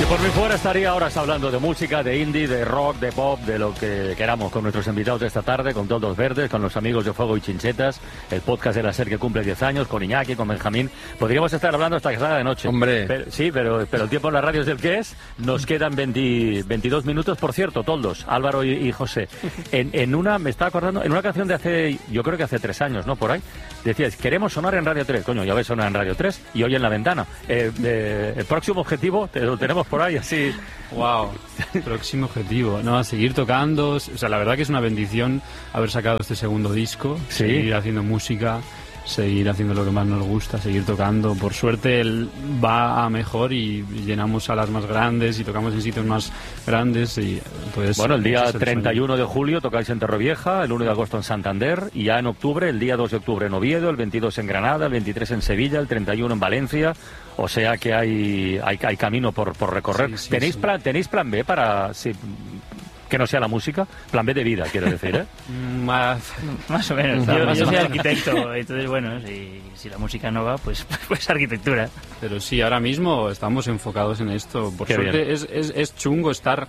Si por mí fuera estaría horas hablando de música, de indie, de rock, de pop, de lo que queramos con nuestros invitados de esta tarde, con Toldos Verdes, con los amigos de Fuego y Chinchetas, el podcast de la SER que cumple 10 años, con Iñaki, con Benjamín. Podríamos estar hablando hasta que salga de noche. Hombre. Pero el tiempo en la radio es el que es. Nos quedan 22 minutos. Por cierto, Toldos, Álvaro y José, en una, me estaba acordando, en una canción de hace, yo creo que hace 3 años, ¿no? Por ahí, decías, queremos sonar en Radio 3. Coño, ya ves sonar en Radio 3 y hoy en La Ventana. El próximo objetivo lo tenemos por ahí, así. Wow, próximo objetivo. No, a seguir tocando. O sea, la verdad que es una bendición haber sacado este segundo disco. Sí. Seguir haciendo música, seguir haciendo lo que más nos gusta, seguir tocando. Por suerte él va a mejor y llenamos salas más grandes y tocamos en sitios más grandes. Y entonces, bueno, el día es 31 de julio tocáis en Torrevieja, el 1 de agosto en Santander y ya en octubre, el día 2 de octubre en Oviedo, el 22 en Granada, el 23 en Sevilla, el 31 en Valencia. O sea que hay camino por recorrer. Sí, ¿Tenéis plan B para que no sea la música? Plan B de vida, quiero decir, ¿eh? Más o menos. Yo soy arquitecto, entonces, bueno, si la música no va, pues arquitectura. Pero sí, ahora mismo estamos enfocados en esto. Por Qué suerte es chungo estar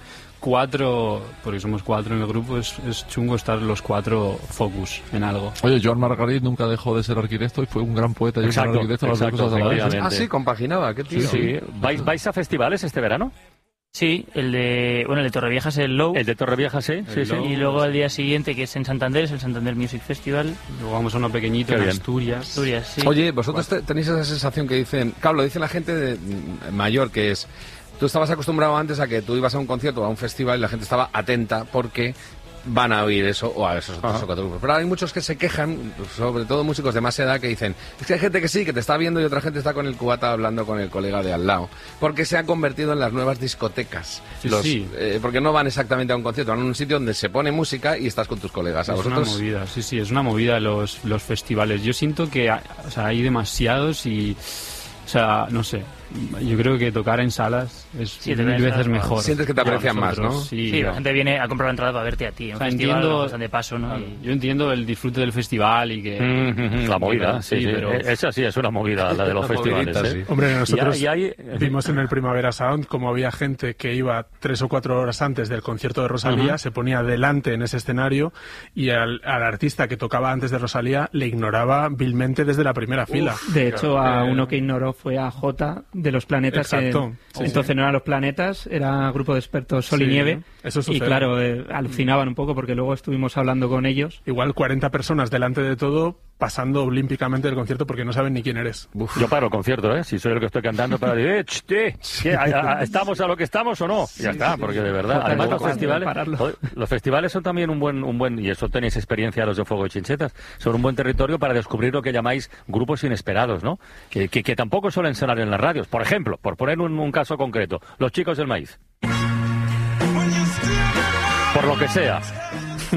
4, porque somos 4 en el grupo, es chungo estar los 4 focus en algo. Oye, Joan Margarit nunca dejó de ser arquitecto y fue un gran poeta y un gran arquitecto, las dos cosas a la vez. Ah, sí, compaginaba, qué tío. Sí. ¿Vais a festivales este verano? Sí, el de Torrevieja es el Low. El de Torrevieja, sí. Y luego al día siguiente, que es en Santander, es el Santander Music Festival. Luego vamos a uno pequeñito Qué en bien. Asturias. Sí. Oye, vosotros tenéis esa sensación que dicen, claro, lo dice la gente mayor, que es, tú estabas acostumbrado antes a que tú ibas a un concierto o a un festival y la gente estaba atenta porque van a oír eso o a esos otros grupos. Pero hay muchos que se quejan, sobre todo músicos de más edad, que dicen, es que hay gente que sí, que te está viendo y otra gente está con el cubata hablando con el colega de al lado, porque se han convertido en las nuevas discotecas. Sí. Porque no van exactamente a un concierto, van a un sitio donde se pone música y estás con tus colegas. ¿A Es vosotros? una movida, sí, es una movida los festivales. Yo siento que hay demasiados y, o sea, no sé, yo creo que tocar en salas es mil veces mejor. Sientes que te aprecian más, ¿no? Sí, la gente viene a comprar la entrada para verte a ti. En festival, entiendo, de paso, ¿no? Yo entiendo el disfrute del festival y que... La movida, sí. Pero... Esa sí es una movida, la de los festivales. Movidita, sí. Hombre, nosotros vimos en el Primavera Sound como había gente que iba 3 o 4 horas antes del concierto de Rosalía, se ponía delante en ese escenario y al artista que tocaba antes de Rosalía le ignoraba vilmente desde la primera fila. De hecho, a uno que ignoró fue a Jota de Los Planetas. Exacto. Entonces no eran Los Planetas, era grupo de expertos Sol y Nieve. Eso sucede. Y claro, alucinaban un poco porque luego estuvimos hablando con ellos. Igual 40 personas delante de todo, pasando olímpicamente del concierto porque no saben ni quién eres. Yo paro el concierto, ¿eh? Si soy el que estoy cantando para decir, ¿estamos a lo que estamos o no? Ya está, porque de verdad. Además, los festivales son también un buen, y eso tenéis experiencia los de Fuego y Chinchetas, son un buen territorio para descubrir lo que llamáis grupos inesperados, ¿no? Que tampoco suelen sonar en las radios. Por ejemplo, por poner un caso concreto, Los Chicos del Maíz. Por lo que sea.